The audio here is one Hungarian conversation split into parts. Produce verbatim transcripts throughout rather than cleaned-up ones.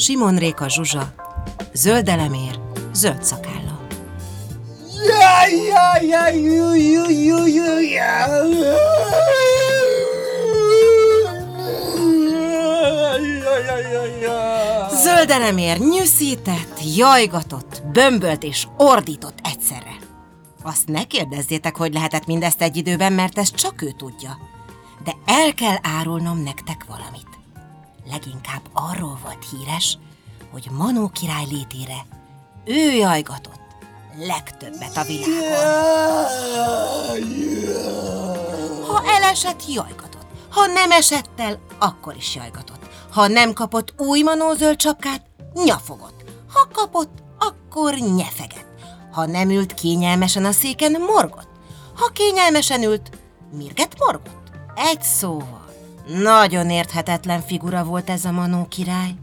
Simon Réka Zsuzsa, Zöld Elemér, Zöld Szakálla. Jaj, jaj, jaj, jaj, jaj, jaj, jaj. Zöld Elemér nyűszített, jajgatott, bömbölt és ordított egyszerre. Azt ne kérdezzétek, hogy lehetett mindezt egy időben, mert ezt csak ő tudja. De el kell árulnom nektek valamit. Leginkább arról volt híres, hogy Manó király létére ő jajgatott legtöbbet a világon. Ha elesett, jajgatott. Ha nem esett el, akkor is jajgatott. Ha nem kapott új Manó zöld sapkát, nyafogott. Ha kapott, akkor nyefegett. Ha nem ült kényelmesen a széken, morgott. Ha kényelmesen ült, mirget morgott. Egy szóval, nagyon érthetetlen figura volt ez a Manó király.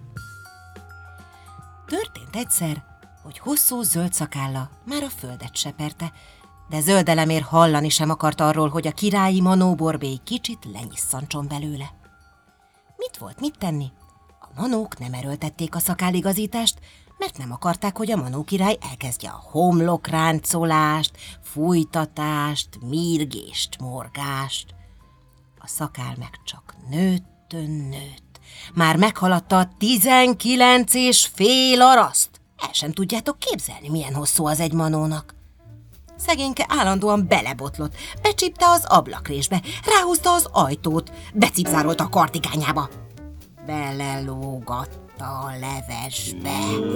Történt egyszer, hogy hosszú zöld szakálla már a földet seperte, de Zöld Elemér hallani sem akart arról, hogy a királyi Manó borbély kicsit lenyisszantson belőle. Mit volt mit tenni? A manók nem erőltették a szakálligazítást, mert nem akarták, hogy a Manó király elkezdje a homlokráncolást, fújtatást, mírgést, morgást. A szakál meg csak nőttön nőtt. Már meghaladta a tizenkilenc és fél araszt. El sem tudjátok képzelni, milyen hosszú az egy manónak. Szegényke állandóan belebotlott, becsípte az ablakrésbe, ráhúzta az ajtót, becipzárolta a kartigányába. Belelógatta a levesbe.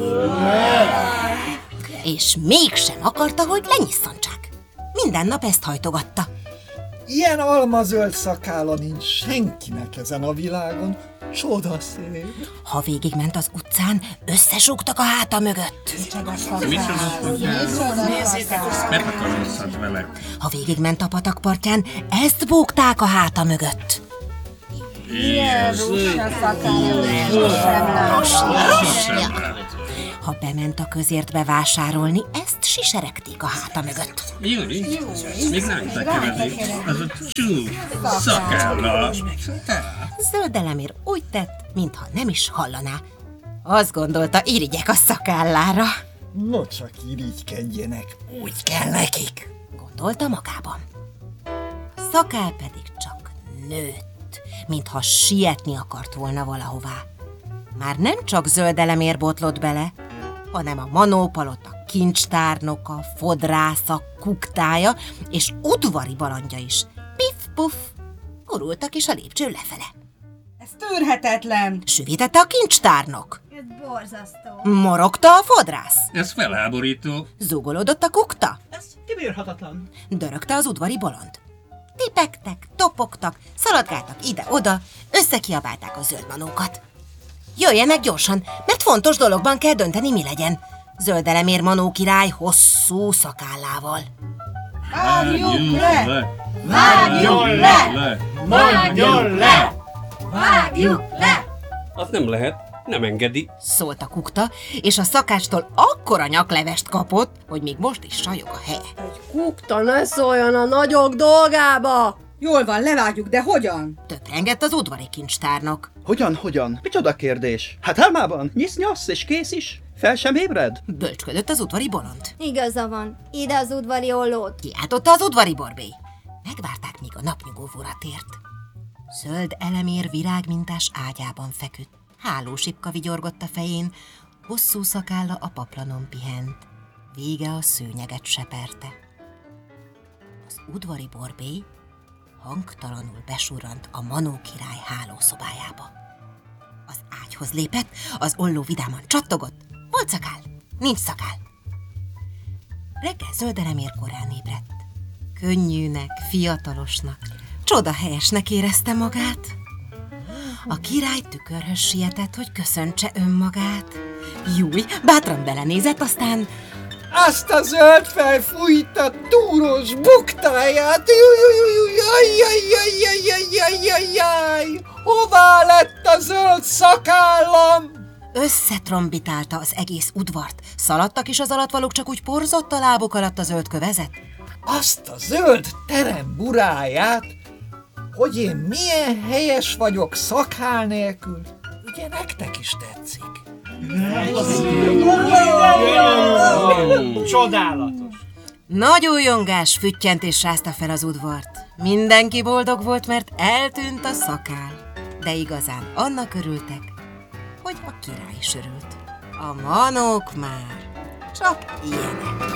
És mégsem akarta, hogy lenyisszantsák. Minden nap ezt hajtogatta. Ilyen almazöld szakálla nincs senkinek ezen a világon. Csodaszép. Ha végigment az utcán, összesúgtak a háta mögött. Ha végigment a patakpartján, ezt búgták a háta mögött. Ilyen rúsa szakálla. Ha bement a közért bevásárolni, ezt siseregték a háta mögött. Júli, még ránta követik, az a csú szakálla. Zöld Elemér úgy tett, mintha nem is hallaná. Azt gondolta, irigyek a szakállára. No csak irigykedjenek, úgy kell nekik, gondolta magában. A szakál pedig csak nőtt, mintha sietni akart volna valahová. Már nem csak Zöld Elemér botlott bele, hanem a Manó palota kincstárnoka, fodrásza, kuktája és udvari balandja is. Piff-puff, gurultak is a lépcső lefele. Ez tűrhetetlen! Süvítette a kincstárnok. Ez borzasztó. Morogta a fodrász. Ez felháborító. Zúgolódott a kukta. Ez kibírhatatlan. Dörögte az udvari bolond. Tipegtek, topogtak, szaladgáltak ide-oda, összekiabálták a zöld manókat. Jöjjenek gyorsan, mert fontos dologban kell dönteni, mi legyen. Zöld Elemér Manó király hosszú szakállával. Vágjuk le! Vágjuk le! Mondjon le! Vágjuk le! Az nem lehet, nem engedi. Szólt a kukta, és a szakástól akkora nyaklevest kapott, hogy még most is sajog a helye. Egy kukta ne szóljon a nagyok dolgába! Jól van, levágjuk, de hogyan? Töprengett az udvari kincstárnok. Hogyan, hogyan? Micsoda kérdés? Hát álmában nyisz-nyasz és kész is. Fel sem ébred? Bölcsködött az udvari bolond. Igaza van, ide az udvari ollót. Kiáltotta az udvari borbély. Megvárták, míg a napnyugóvóra tért. Zöld Elemér virágmintás ágyában feküdt. Hálósipka vigyorgott a fején, hosszú szakálla a paplanon pihent. Vége a szőnyeget seperte. Az udvari borbély hangtalanul besurrant a Manó király hálószobájába. Az ágyhoz lépett, az olló vidáman csattogott. Volt szakál, nincs szakál. Reggel Zöld Elemér korán ébredt. Könnyűnek, fiatalosnak, csodahelyesnek érezte magát. A király tükörhöz sietett, hogy köszöntse önmagát. Júj, bátran belenézett, aztán... Azt a zöld felfújta túros buktáját! Jaj-jaj-jaj-jaj-jaj-jaj-jaj! Hová lett a zöld szakállam? Összetrombitálta az egész udvart. Szaladtak is az alattvalók, csak úgy porzott a lábuk alatt a zöld kövezet. Azt a zöld terem buráját, hogy én milyen helyes vagyok szakál nélkül. Ugye nektek is tetszik? Csodálatos! Nagy újongás, füttyentés rázta fel az udvart. Mindenki boldog volt, mert eltűnt a szakál. De igazán annak örültek, hogy a király is örült. A manók már csak ilyenek.